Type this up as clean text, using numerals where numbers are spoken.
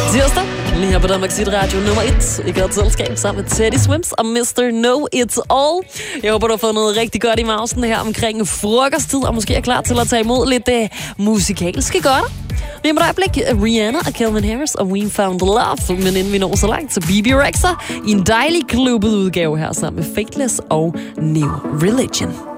Tirsdag, lige her på Danmarks Hit Radio nummer 1. I godt selskab sammen med Teddy Swims og Mr. Know It's All. Jeg håber, du har fået noget rigtig godt i mausen her omkring frokosttid, og måske er klar til at tage imod lidt musikalske godter. Lige med et øjeblik, Rihanna og Calvin Harris og We Found Love. Men inden vi når så langt, så Bebe Rexha i en dejlig klubbet udgave her sammen med Faithless og New Religion.